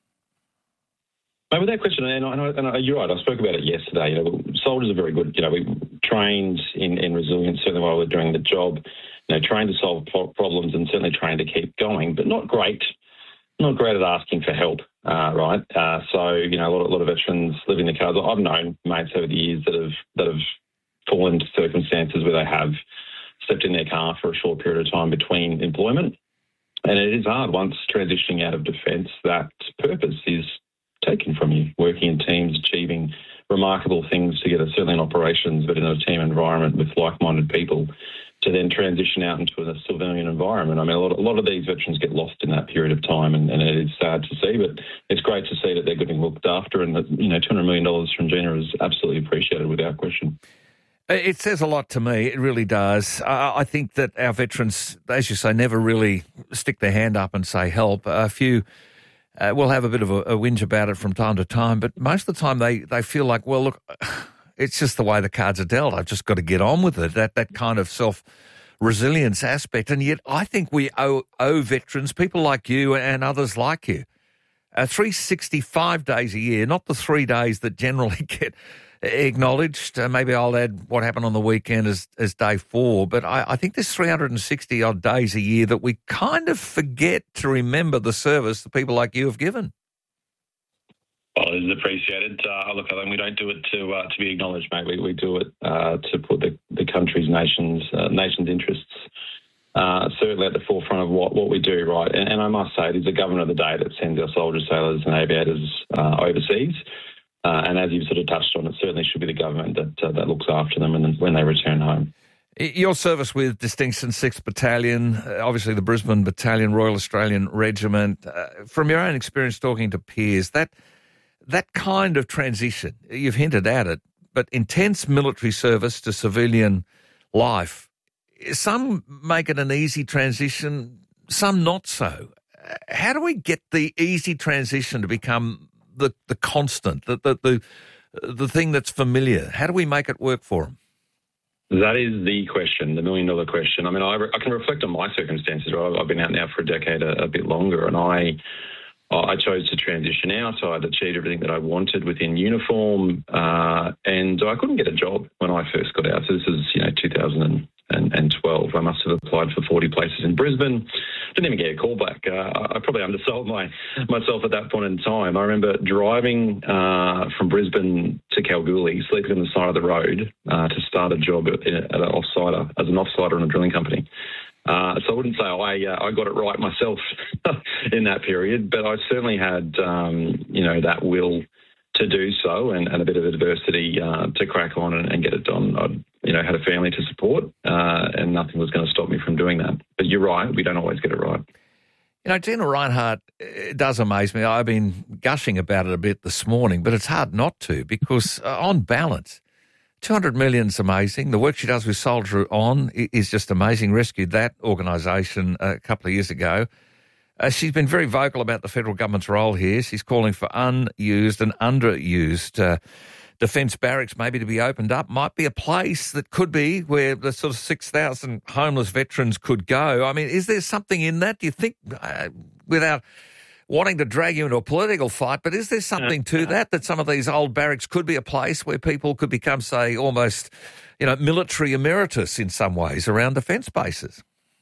[SPEAKER 3] With that question, and you're right, I spoke about it yesterday. Soldiers are very good. We trained in resilience, certainly while we were doing the job, trained to solve problems and certainly trained to keep going, but not great at asking for help, right? So, a lot of veterans living the cars. I've known mates over the years that have fallen into circumstances where they have stepped in their car for a short period of time between employment. And it is hard once transitioning out of defence. That purpose is taken from you, working in teams, achieving remarkable things together, certainly in operations, but in a team environment with like-minded people, to then transition out into a civilian environment. I mean, a lot of these veterans get lost in that period of time, and it is sad to see, but it's great to see that they're getting looked after, and that, $200 million from Gina is absolutely appreciated without question.
[SPEAKER 2] It says a lot to me. It really does. I think that our veterans, as you say, never really stick their hand up and say help. A few will have a bit of a whinge about it from time to time, but most of the time they feel like, well, look, it's just the way the cards are dealt. I've just got to get on with it, that kind of self-resilience aspect. And yet I think we owe veterans, people like you and others like you, 365 days a year, not the 3 days that generally get acknowledged. Maybe I'll add what happened on the weekend as day 4, but I think there's 360 odd days a year that we kind of forget to remember the service that people like you have given.
[SPEAKER 3] Well, Well, it is appreciated. Look, I think we don't do it to be acknowledged, mate. We do it to put the country's nation's interests certainly at the forefront of what we do, right? And I must say, it is the government of the day that sends our soldiers, sailors and aviators overseas. And as you've sort of touched on, it certainly should be the government that looks after them and when they return home.
[SPEAKER 2] Your service with Distinction 6th Battalion, obviously the Brisbane Battalion, Royal Australian Regiment, from your own experience talking to peers, that kind of transition, you've hinted at it, but intense military service to civilian life, some make it an easy transition, some not so. How do we get the easy transition to become the constant, the thing that's familiar? How do we make it work for them?
[SPEAKER 3] That is the question, the million-dollar question. I mean, I can reflect on my circumstances. Right? I've been out now for a decade, a bit longer, and I chose to transition out. So I'd achieved everything that I wanted within uniform, and I couldn't get a job when I first got out. So this is, 2012. I must have applied for 40 places in Brisbane. Didn't even get a call back. I probably undersold myself at that point in time. I remember driving from Brisbane to Kalgoorlie, sleeping on the side of the road to start a job as an offsider in a drilling company. So I wouldn't say I got it right myself in that period, but I certainly had, that will to do so and a bit of adversity to crack on and get it done. I had a family to support and nothing was going to stop me from doing that. But you're right, we don't always get it right.
[SPEAKER 2] Gina Rinehart, it does amaze me. I've been gushing about it a bit this morning, but it's hard not to because on balance, 200 million's amazing. The work she does with Soldier On is just amazing. Rescued that organisation a couple of years ago. She's been very vocal about the federal government's role here. She's calling for unused and underused defence barracks maybe to be opened up. Might be a place that could be where the sort of 6,000 homeless veterans could go. I mean, is there something in that? Do you think, without wanting to drag you into a political fight, but is there something to that some of these old barracks could be a place where people could become, say, almost, military emeritus in some ways around defence bases?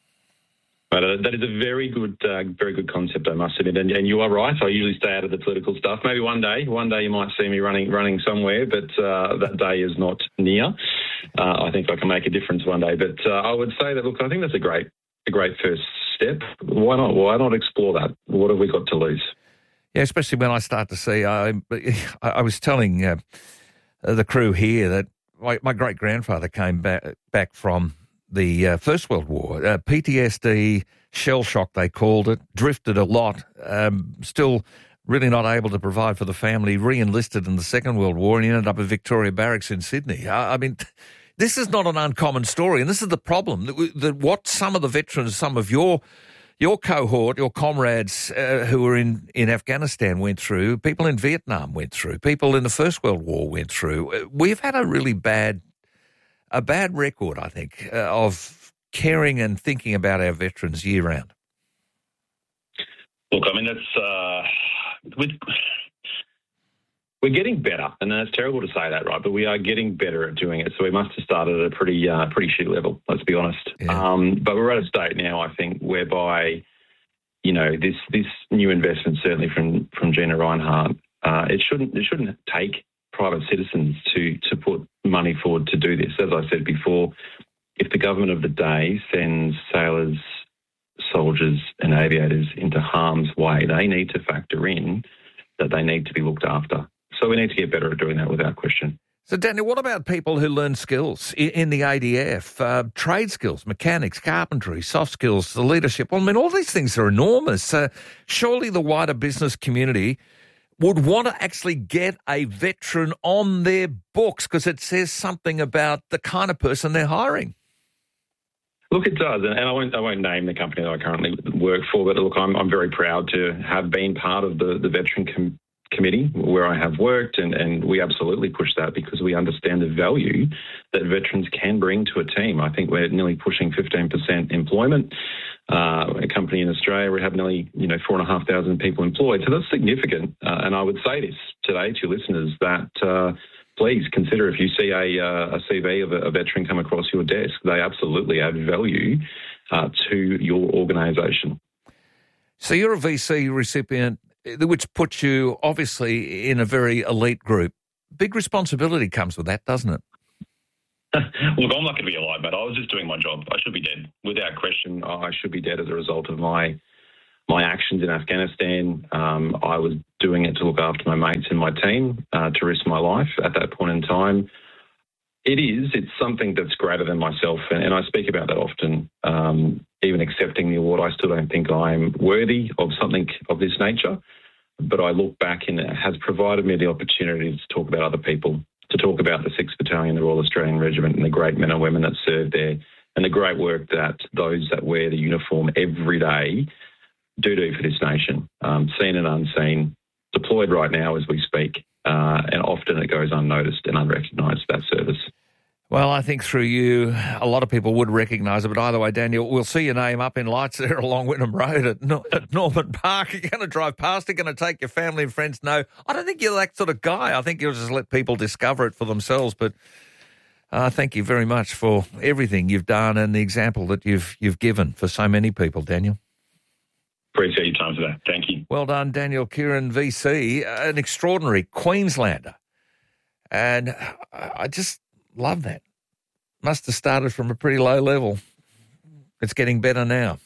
[SPEAKER 3] But that is a very good concept, I must admit. And you are right. I usually stay out of the political stuff. Maybe one day you might see me running somewhere, but that day is not near. I think I can make a difference one day. But I would say that, look, I think that's a great first step. Why not? Why not explore that? What have we got to lose?
[SPEAKER 2] Yeah, especially when I start to see. I was telling the crew here that my great grandfather came back from the First World War, PTSD, shell shock they called it, drifted a lot, still really not able to provide for the family, re-enlisted in the Second World War, and he ended up at Victoria Barracks in Sydney. I mean, this is not an uncommon story, and this is the problem, that what some of the veterans, some of your cohort, your comrades who were in Afghanistan went through, people in Vietnam went through, people in the First World War went through. We've had a really bad record, I think, of caring and thinking about our veterans year round.
[SPEAKER 3] Look, I mean, we're getting better, and it's terrible to say that, right? But we are getting better at doing it. So we must have started at a pretty shit level, let's be honest. Yeah. But we're at a state now, I think, whereby, this new investment, certainly from Gina Rinehart, it shouldn't take private citizens to put money forward to do this. As I said before, if the government of the day sends sailors, soldiers and aviators into harm's way, they need to factor in that they need to be looked after. So we need to get better at doing that without question.
[SPEAKER 2] So, Daniel, what about people who learn skills in the ADF, trade skills, mechanics, carpentry, soft skills, the leadership? Well, I mean, all these things are enormous. Surely the wider business community would want to actually get a veteran on their books because it says something about the kind of person they're hiring.
[SPEAKER 3] Look, it does, and I won't name the company that I currently work for, but look, I'm very proud to have been part of the veteran committee where I have worked, and we absolutely push that because we understand the value that veterans can bring to a team. I think we're nearly pushing 15% employment. A company in Australia, we have nearly 4,500 people employed, so that's significant. And I would say this today to your listeners that please consider if you see a CV of a veteran come across your desk, they absolutely add value to your organisation.
[SPEAKER 2] So you're a VC recipient which puts you obviously in a very elite group. Big responsibility comes with that, doesn't it?
[SPEAKER 3] Look, I'm not going to be alive, mate. I was just doing my job. I should be dead. Without question, I should be dead as a result of my actions in Afghanistan. I was doing it to look after my mates and my team, to risk my life at that point in time. It's something that's greater than myself, and I speak about that often. Even accepting the award, I still don't think I'm worthy of something of this nature, but I look back and it has provided me the opportunity to talk about other people, to talk about the 6th Battalion, the Royal Australian Regiment, and the great men and women that serve there, and the great work that those that wear the uniform every day do for this nation, seen and unseen, deployed right now as we speak, and often it goes unnoticed and unrecognised, that service.
[SPEAKER 2] Well, I think through you, a lot of people would recognise it, but either way, Daniel, we'll see your name up in lights there along Wynnum Road at Norman Park. You're going to drive past it, going to take your family and friends. No, I don't think you're that sort of guy. I think you'll just let people discover it for themselves, but thank you very much for everything you've done and the example that you've given for so many people, Daniel.
[SPEAKER 3] Appreciate your time today. Thank you.
[SPEAKER 2] Well done, Daniel Kieran, VC, an extraordinary Queenslander. And I just love that. Must have started from a pretty low level. It's getting better now.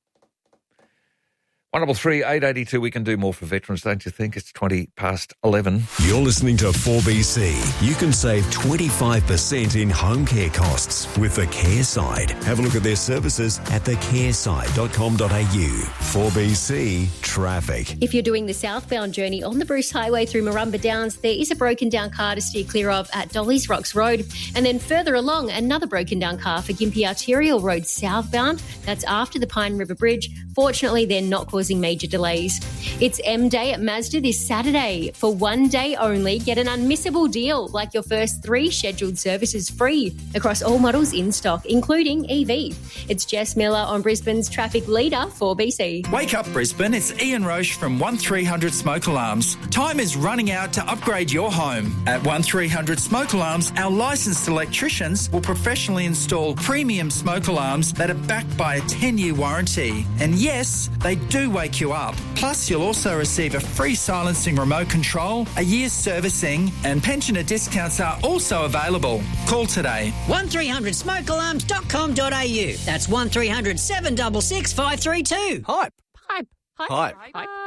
[SPEAKER 2] 133 882. We can do more for veterans, don't you think? It's 11:20.
[SPEAKER 4] You're listening to 4BC. You can save 25% in home care costs with the Care Side. Have a look at their services at thecareside.com.au. 4BC Traffic.
[SPEAKER 5] If you're doing the southbound journey on the Bruce Highway through Murrumba Downs, there is a broken down car to steer clear of at Dolly's Rocks Road. And then further along, another broken down car for Gympie Arterial Road southbound. That's after the Pine River Bridge. Fortunately, they're not causing major delays. It's M Day at Mazda this Saturday. For one day only, get an unmissable deal like your first 3 scheduled services free across all models in stock, including EV. It's Jess Miller on Brisbane's traffic leader, 4BC.
[SPEAKER 7] Wake up, Brisbane. It's Ian Roche from 1300 Smoke Alarms. Time is running out to upgrade your home. At 1300 Smoke Alarms, our licensed electricians will professionally install premium smoke alarms that are backed by a 10-year warranty. And yes, they do wake you up. Plus, you'll also receive a free silencing remote control, a year's servicing, and pensioner discounts are also available. Call today.
[SPEAKER 8] 1300smokealarms.com.au. That's 1300 766 532.
[SPEAKER 7] Hype.
[SPEAKER 8] Hype.
[SPEAKER 7] Hype.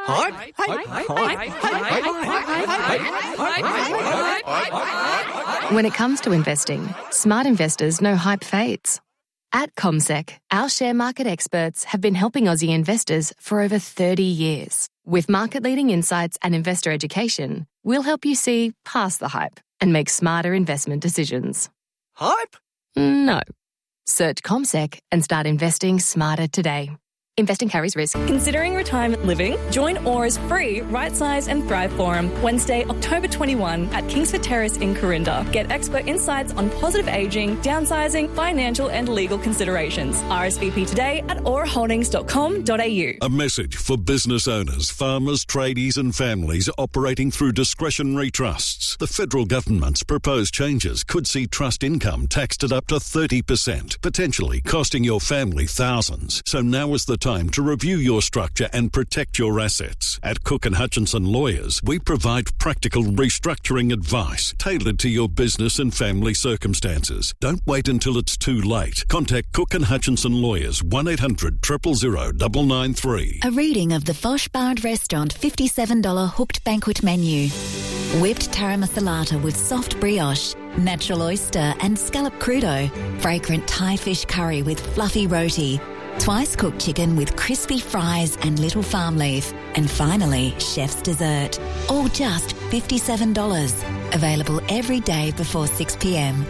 [SPEAKER 10] When it comes to investing, smart investors know hype fades. At CommSec, our share market experts have been helping Aussie investors for over 30 years. With market-leading insights and investor education, we'll help you see past the hype and make smarter investment decisions.
[SPEAKER 7] Hype?
[SPEAKER 10] No. Search CommSec and start investing smarter today. Investing carries risk.
[SPEAKER 16] Considering retirement living? Join Aura's free Right Size and Thrive Forum Wednesday, October 21 at Kingsford Terrace in Corinda. Get expert insights on positive ageing, downsizing, financial and legal considerations. RSVP today at auraholdings.com.au.
[SPEAKER 24] A message for business owners, farmers, tradies and families operating through discretionary trusts. The federal government's proposed changes could see trust income taxed at up to 30%, potentially costing your family thousands. So now is the time to review your structure and protect your assets. At Cook & Hutchinson Lawyers, we provide practical restructuring advice tailored to your business and family circumstances. Don't wait until it's too late. Contact Cook & Hutchinson Lawyers, 1800 000 993.
[SPEAKER 25] A reading of the Fosh Bar and Restaurant $57 hooked banquet menu. Whipped taramasalata with soft brioche, natural oyster and scallop crudo, fragrant Thai fish curry with fluffy roti, twice cooked chicken with crispy fries and little farm leaf, and finally, chef's dessert. All just $57. Available every day before 6 p.m.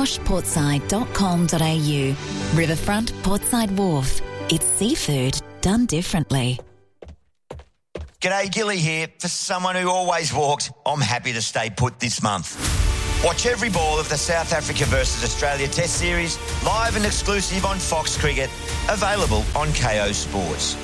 [SPEAKER 25] foshportside.com.au. Riverfront Portside Wharf. It's seafood done differently.
[SPEAKER 26] G'day, Gilly here. For someone who always walked, I'm happy to stay put this month. Watch every ball of the South Africa versus Australia Test Series, live and exclusive on Fox Cricket, available on KO Sports.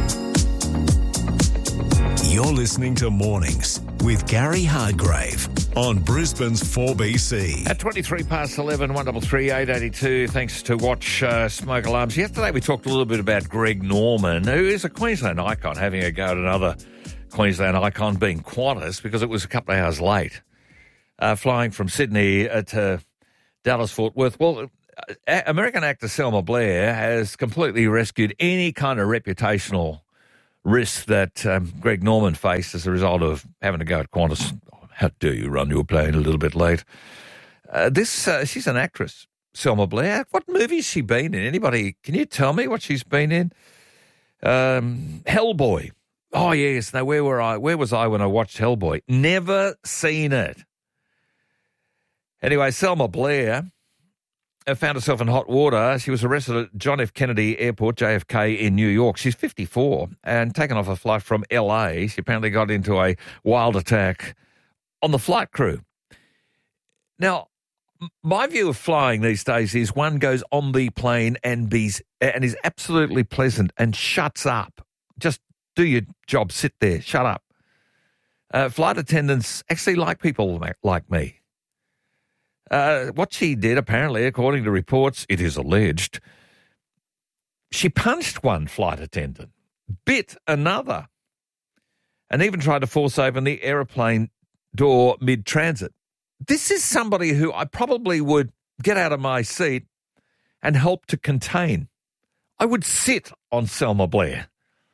[SPEAKER 4] You're listening to Mornings with Gary Hargrave on Brisbane's 4BC.
[SPEAKER 2] At 23 past 11, 133 882, thanks to Watch Smoke Alarms. Yesterday we talked a little bit about Greg Norman, who is a Queensland icon, having a go at another Queensland icon being Qantas, because it was a couple of hours late, flying from Sydney to Dallas-Fort Worth. Well, American actor Selma Blair has completely rescued any kind of reputational risk that Greg Norman faced as a result of having to go at Qantas. How dare you run your plane a little bit late? She's an actress, Selma Blair. What movie has she been in? Anybody, can you tell me what she's been in? Hellboy. Oh, yes. Now, where was I when I watched Hellboy? Never seen it. Anyway, Selma Blair found herself in hot water. She was arrested at John F. Kennedy Airport, JFK, in New York. She's 54 and taken off a flight from L.A. She apparently got into a wild attack on the flight crew. Now, my view of flying these days is one goes on the plane and is absolutely pleasant and shuts up. Just do your job, sit there, shut up. Flight attendants actually like people like me. What she did, apparently, according to reports, it is alleged, she punched one flight attendant, bit another, and even tried to force open the aeroplane door mid-transit. This is somebody who I probably would get out of my seat and help to contain. I would sit on Selma Blair.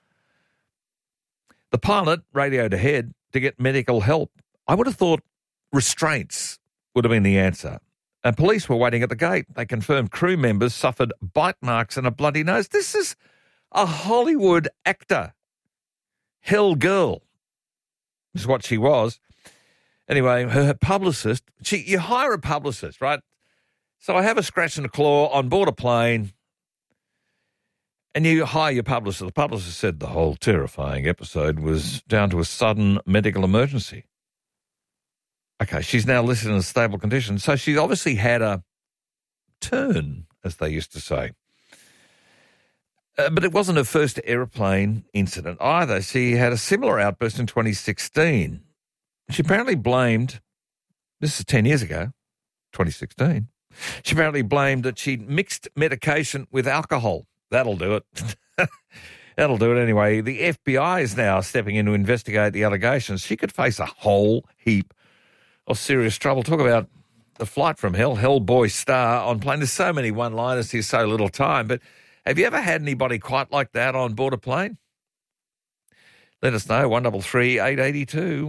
[SPEAKER 2] The pilot radioed ahead to get medical help. I would have thought restraints would have been the answer. And police were waiting at the gate. They confirmed crew members suffered bite marks and a bloody nose. This is a Hollywood actor. Hell girl is what she was. Anyway, her publicist, you hire a publicist, right? So I have a scratch and a claw on board a plane, and you hire your publicist. The publicist said the whole terrifying episode was down to a sudden medical emergency. Okay, she's now listed in a stable condition, so she's obviously had a turn, as they used to say. But it wasn't her first aeroplane incident either. She had a similar outburst in 2016. She apparently blamed, this is 10 years ago, 2016, she apparently blamed that she'd mixed medication with alcohol. That'll do it. That'll do it anyway. The FBI is now stepping in to investigate the allegations. She could face a whole heap of serious trouble. Talk about the flight from hell, Hellboy star on plane. There's so many one-liners here, so little time. But have you ever had anybody quite like that on board a plane? Let us know, 133 882.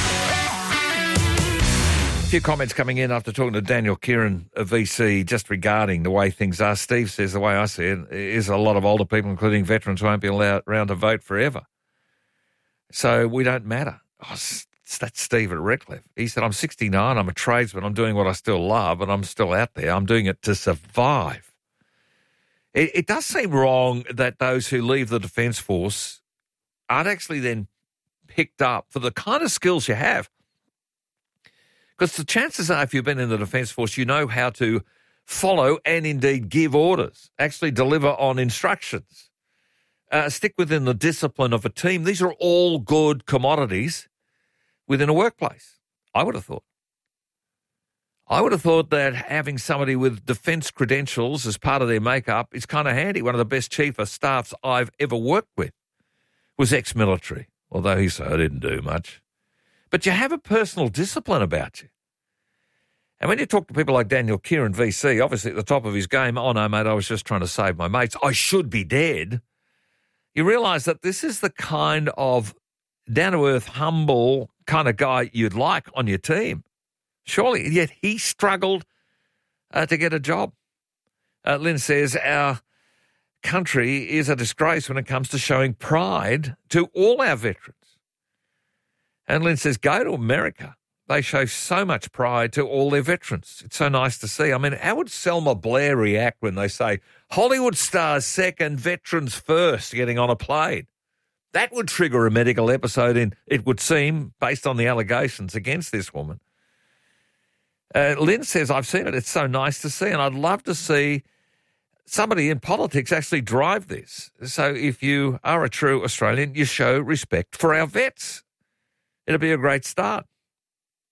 [SPEAKER 2] A few comments coming in after talking to Daniel Kieran of VC just regarding the way things are. Steve says the way I see it is a lot of older people, including veterans, won't be around to vote forever. So we don't matter. Oh, that's Steve at Redcliffe. He said, I'm 69, I'm a tradesman, I'm doing what I still love, and I'm still out there. I'm doing it to survive. It does seem wrong that those who leave the Defence Force aren't actually then picked up for the kind of skills you have. Because the chances are, if you've been in the Defence Force, you know how to follow and indeed give orders, actually deliver on instructions, stick within the discipline of a team. These are all good commodities within a workplace, I would have thought. I would have thought that having somebody with defence credentials as part of their makeup is kind of handy. One of the best chief of staffs I've ever worked with was ex-military, although he said I didn't do much. But you have a personal discipline about you. And when you talk to people like Daniel Kieran, VC, obviously at the top of his game, oh no, mate, I was just trying to save my mates, I should be dead. You realise that this is the kind of down-to-earth, humble kind of guy you'd like on your team. Surely, yet he struggled to get a job. Lynn says, our country is a disgrace when it comes to showing pride to all our veterans. And Lynn says, go to America. They show so much pride to all their veterans. It's so nice to see. I mean, how would Selma Blair react when they say, Hollywood stars second, veterans first, getting on a plane? That would trigger a medical episode, it would seem, based on the allegations against this woman. Lynn says, I've seen it. It's so nice to see, and I'd love to see somebody in politics actually drive this. So if you are a true Australian, you show respect for our vets. It'll be a great start.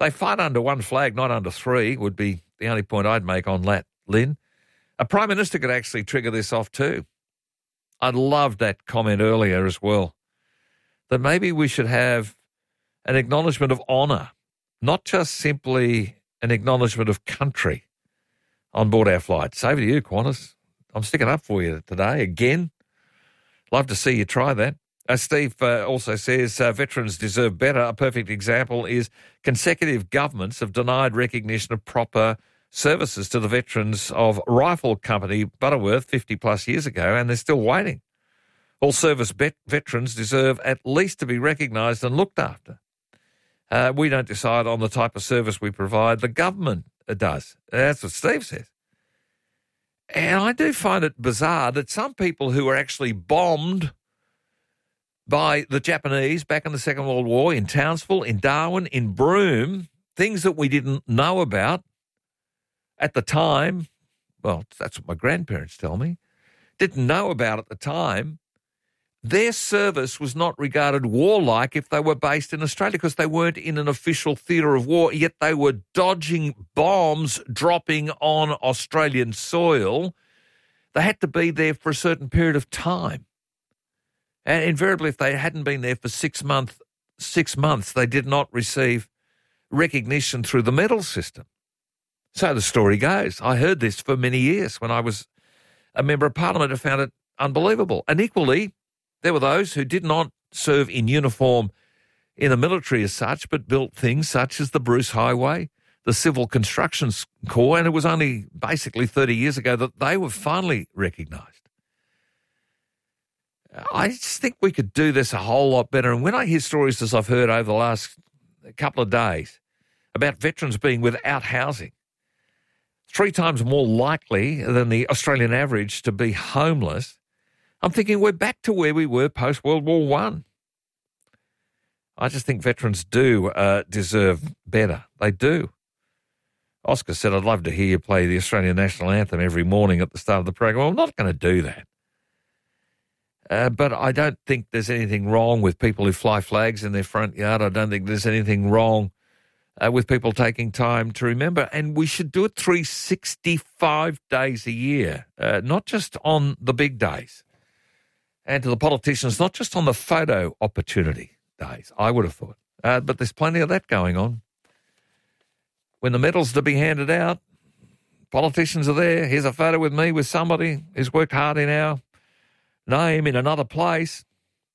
[SPEAKER 2] They fight under one flag, not under three, would be the only point I'd make on that, Lynn. A Prime Minister could actually trigger this off too. I loved that comment earlier as well, that maybe we should have an acknowledgement of honour, not just simply an acknowledgement of country on board our flights. Over to you, Qantas. I'm sticking up for you today again. Love to see you try that. Steve also says veterans deserve better. A perfect example is consecutive governments have denied recognition of proper services to the veterans of Rifle Company Butterworth 50-plus years ago, and they're still waiting. All service veterans deserve at least to be recognised and looked after. We don't decide on the type of service we provide. The government does. That's what Steve says. And I do find it bizarre that some people who were actually bombed by the Japanese back in the Second World War in Townsville, in Darwin, in Broome, things that we didn't know about at the time, well, that's what my grandparents tell me, didn't know about at the time, their service was not regarded warlike if they were based in Australia because they weren't in an official theatre of war, yet they were dodging bombs dropping on Australian soil. They had to be there for a certain period of time. And invariably, if they hadn't been there for 6 months, they did not receive recognition through the medal system. So the story goes. I heard this for many years when I was a member of Parliament and found it unbelievable. And equally, there were those who did not serve in uniform in the military as such, but built things such as the Bruce Highway, the Civil Construction Corps, and it was only basically 30 years ago that they were finally recognised. I just think we could do this a whole lot better. And when I hear stories, as I've heard over the last couple of days, about veterans being without housing, 3 times more likely than the Australian average to be homeless, I'm thinking we're back to where we were post-World War I. I just think veterans do deserve better. They do. Oscar said, I'd love to hear you play the Australian National Anthem every morning at the start of the program. Well, I'm not going to do that. But I don't think there's anything wrong with people who fly flags in their front yard. I don't think there's anything wrong with people taking time to remember. And we should do it 365 days a year, not just on the big days. And to the politicians, not just on the photo opportunity days, I would have thought. But there's plenty of that going on. When the medals are to be handed out, politicians are there. Here's a photo with me with somebody who's worked hard in our name in another place.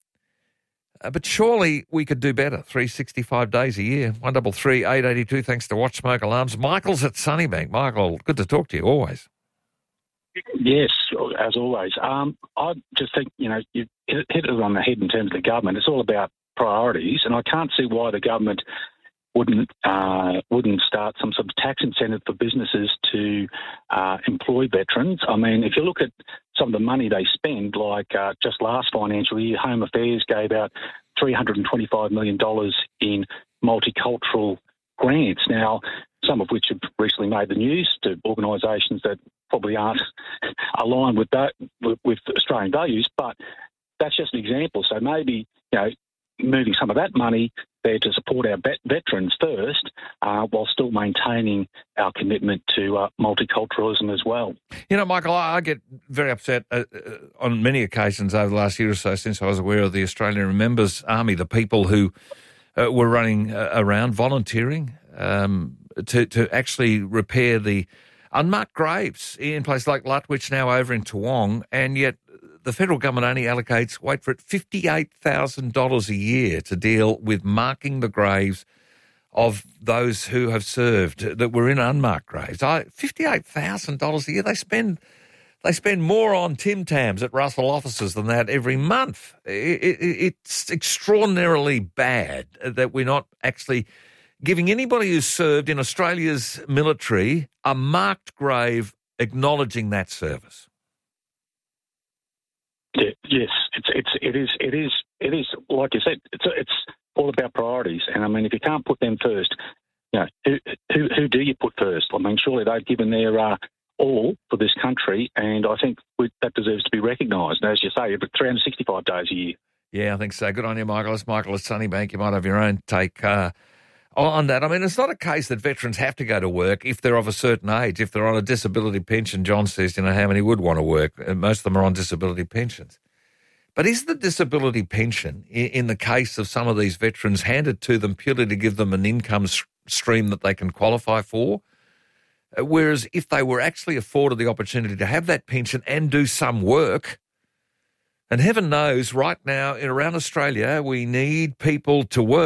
[SPEAKER 2] But surely we could do better, 365 days a year, 133 882, thanks to Watch Smoke Alarms. Michael's at Sunnybank. Michael, good to talk to you, always.
[SPEAKER 6] Yes, as always. I just think, you hit it on the head in terms of the government. It's all about priorities, and I can't see why the government wouldn't start some sort of tax incentive for businesses to employ veterans. I mean, if you look at some of the money they spend, like just last financial year, Home Affairs gave out $325 million in multicultural grants. Now, some of which have recently made the news to organisations that probably aren't aligned with that, with Australian values, but that's just an example. So maybe, moving some of that money there to support our veterans first, while still maintaining our commitment to multiculturalism as well.
[SPEAKER 2] Michael, I get very upset on many occasions over the last year or so since I was aware of the Australian Remembers Army, the people who were running around volunteering to actually repair the unmarked graves in places like Lutwyche, now over in Toowong, and yet the federal government only allocates, wait for it, $58,000 a year to deal with marking the graves of those who have served that were in unmarked graves. $58,000 a year. They spend more on Tim Tams at Russell offices than that every month. It's extraordinarily bad that we're not actually giving anybody who's served in Australia's military a marked grave acknowledging that service.
[SPEAKER 6] Yeah, yes, it is. Like you said, it's all about priorities. And I mean, if you can't put them first, who do you put first? I mean, surely they've given their all for this country, and I think that deserves to be recognised. And as you say, but 365 days a year.
[SPEAKER 2] Yeah, I think so. Good on you, Michael. It's Michael at Sunnybank. You might have your own take on that. I mean, it's not a case that veterans have to go to work if they're of a certain age. If they're on a disability pension, John says, how many would want to work? Most of them are on disability pensions. But is the disability pension, in the case of some of these veterans, handed to them purely to give them an income stream that they can qualify for? Whereas if they were actually afforded the opportunity to have that pension and do some work, and heaven knows right now around Australia we need people to work.